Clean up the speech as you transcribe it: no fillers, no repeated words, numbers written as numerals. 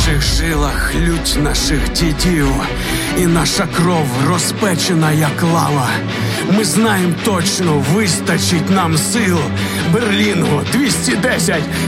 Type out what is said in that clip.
наших жилах лють наших дідів, і наша кров розпечена, як лава. Ми знаємо точно, вистачить нам сил. Берлінгу 210